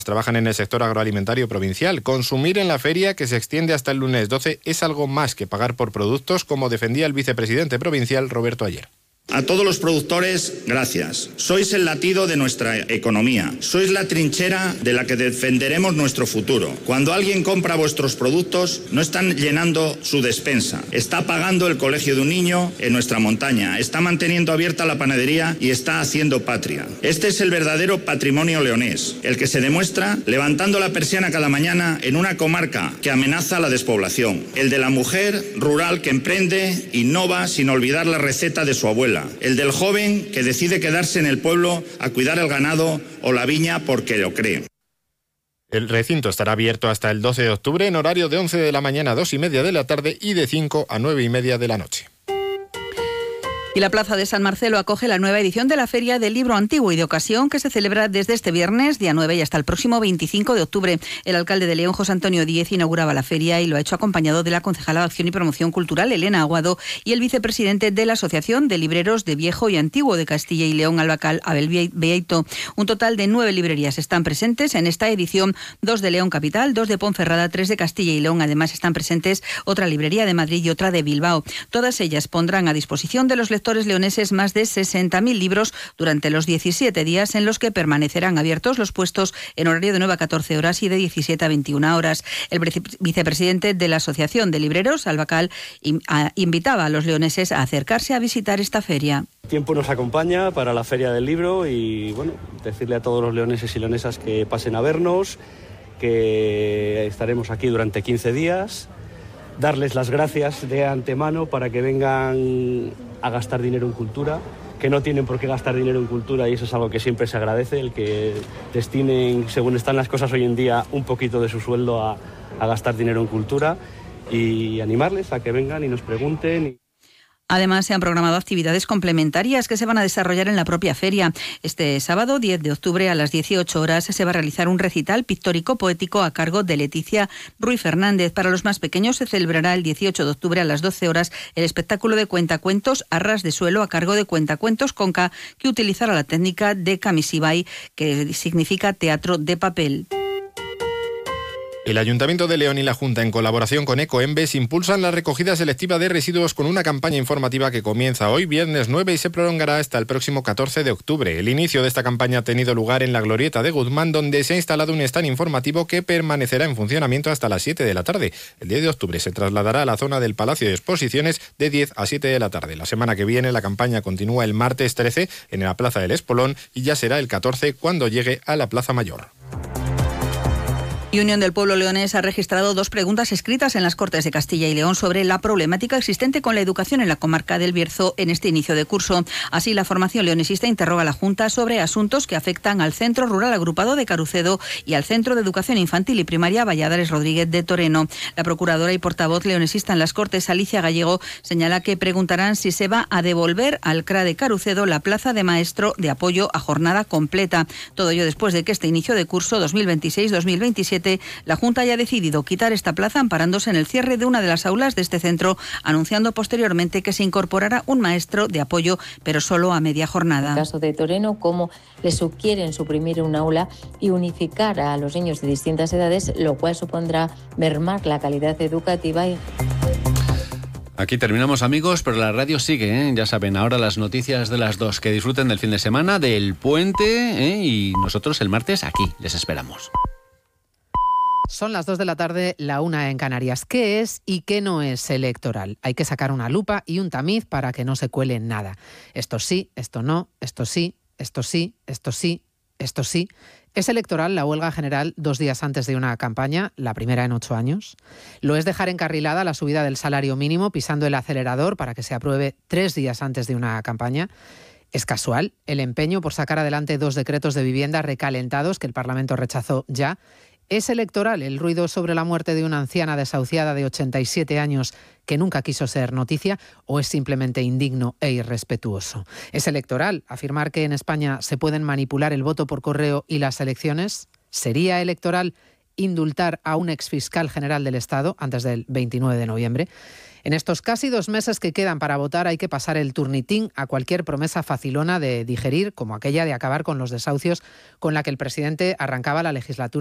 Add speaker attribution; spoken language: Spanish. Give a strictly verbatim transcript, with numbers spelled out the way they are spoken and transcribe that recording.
Speaker 1: trabajan en el sector agroalimentario provincial. Consumir en la feria, que se extiende hasta el lunes doce, es algo más que pagar por productos, como defendía el vicepresidente provincial Roberto Aller.
Speaker 2: A todos los productores, gracias. Sois el latido de nuestra economía. Sois la trinchera de la que defenderemos nuestro futuro. Cuando alguien compra vuestros productos, no están llenando su despensa. Está pagando el colegio de un niño en nuestra montaña. Está manteniendo abierta la panadería y está haciendo patria. Este es el verdadero patrimonio leonés, el que se demuestra levantando la persiana cada mañana en una comarca que amenaza la despoblación. El de la mujer rural que emprende, innova sin olvidar la receta de su abuela. El del joven que decide quedarse en el pueblo a cuidar el ganado o la viña porque lo cree.
Speaker 1: El recinto estará abierto hasta el doce de octubre en horario de once de la mañana a dos y media de la tarde y de cinco a nueve y media de la noche.
Speaker 3: Y la Plaza de San Marcelo acoge la nueva edición de la Feria del Libro Antiguo y de Ocasión, que se celebra desde este viernes, día nueve, y hasta el próximo veinticinco de octubre. El alcalde de León, José Antonio Díez, inauguraba la feria y lo ha hecho acompañado de la concejala de Acción y Promoción Cultural, Elena Aguado, y el vicepresidente de la Asociación de Libreros de Viejo y Antiguo de Castilla y León, Albacal, Abel Beito. Un total de nueve librerías están presentes en esta edición, dos de León Capital, dos de Ponferrada, tres de Castilla y León. Además están presentes otra librería de Madrid y otra de Bilbao. Todas ellas pondrán a disposición de los lectores leoneses más de sesenta mil libros durante los diecisiete días en los que permanecerán abiertos los puestos en horario de nueve a catorce horas y de diecisiete a veintiuna horas. El vicepresidente de la Asociación de Libreros, Albacal, invitaba a los leoneses a acercarse a visitar esta feria.
Speaker 4: El tiempo nos acompaña para la Feria del Libro y bueno, decirle a todos los leoneses y leonesas que pasen a vernos, que estaremos aquí durante quince días. Darles las gracias de antemano para que vengan a gastar dinero en cultura, que no tienen por qué gastar dinero en cultura y eso es algo que siempre se agradece, el que destinen, según están las cosas hoy en día, un poquito de su sueldo a, a gastar dinero en cultura y animarles a que vengan y nos pregunten.
Speaker 3: Además, se han programado actividades complementarias que se van a desarrollar en la propia feria. Este sábado, diez de octubre, a las dieciocho horas, se va a realizar un recital pictórico-poético a cargo de Leticia Ruiz Fernández. Para los más pequeños, se celebrará el dieciocho de octubre a las doce horas el espectáculo de cuentacuentos a ras de suelo a cargo de Cuentacuentos Conca, que utilizará la técnica de Kamishibai, que significa teatro de papel.
Speaker 1: El Ayuntamiento de León y la Junta, en colaboración con Ecoembes, impulsan la recogida selectiva de residuos con una campaña informativa que comienza hoy, viernes nueve, y se prolongará hasta el próximo catorce de octubre. El inicio de esta campaña ha tenido lugar en la Glorieta de Guzmán, donde se ha instalado un stand informativo que permanecerá en funcionamiento hasta las siete de la tarde. El diez de octubre se trasladará a la zona del Palacio de Exposiciones de diez a siete de la tarde. La semana que viene la campaña continúa el martes trece en la Plaza del Espolón y ya será el catorce cuando llegue a la Plaza Mayor.
Speaker 3: Y Unión del Pueblo Leonés ha registrado dos preguntas escritas en las Cortes de Castilla y León sobre la problemática existente con la educación en la comarca del Bierzo en este inicio de curso. Así, la formación leonesista interroga a la Junta sobre asuntos que afectan al Centro Rural Agrupado de Carucedo y al Centro de Educación Infantil y Primaria Valladares Rodríguez de Toreno. La procuradora y portavoz leonesista en las Cortes, Alicia Gallego, señala que preguntarán si se va a devolver al C R A de Carucedo la plaza de maestro de apoyo a jornada completa. Todo ello después de que este inicio de curso dos mil veintiséis dos mil veintisiete la Junta haya decidido quitar esta plaza amparándose en el cierre de una de las aulas de este centro, anunciando posteriormente que se incorporará un maestro de apoyo, pero solo a media jornada.
Speaker 5: En el caso de Toreno, como le sugieren suprimir un aula y unificar a los niños de distintas edades, lo cual supondrá mermar la calidad educativa. Y...
Speaker 6: Aquí terminamos, amigos, pero la radio sigue, ¿eh? Ya saben, ahora las noticias de las dos. Que disfruten del fin de semana, del puente, ¿eh? Y nosotros el martes aquí les esperamos.
Speaker 7: Son las dos de la tarde, la una en Canarias. ¿Qué es y qué no es electoral? Hay que sacar una lupa y un tamiz para que no se cuele nada. Esto sí, esto no, esto sí, esto sí, esto sí, esto sí. ¿Es electoral la huelga general dos días antes de una campaña, la primera en ocho años? ¿Lo es dejar encarrilada la subida del salario mínimo pisando el acelerador para que se apruebe tres días antes de una campaña? ¿Es casual el empeño por sacar adelante dos decretos de vivienda recalentados que el Parlamento rechazó ya? ¿Es electoral el ruido sobre la muerte de una anciana desahuciada de ochenta y siete años que nunca quiso ser noticia o es simplemente indigno e irrespetuoso? ¿Es electoral afirmar que en España se pueden manipular el voto por correo y las elecciones? ¿Sería electoral indultar a un exfiscal general del Estado antes del veintinueve de noviembre. En estos casi dos meses que quedan para votar hay que pasar el turnitín a cualquier promesa facilona de digerir, como aquella de acabar con los desahucios con la que el presidente arrancaba la legislatura